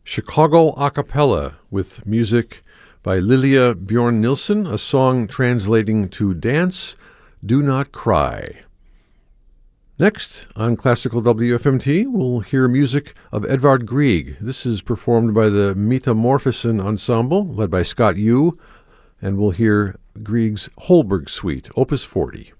Chicago a cappella with music by Lilia Bjorn Nilsson, a song translating to Dance, Do Not Cry. Next, on Classical WFMT, we'll hear music of Edvard Grieg. This is performed by the Metamorphosen Ensemble, led by Scott Yu, and we'll hear Grieg's Holberg Suite, Opus 40.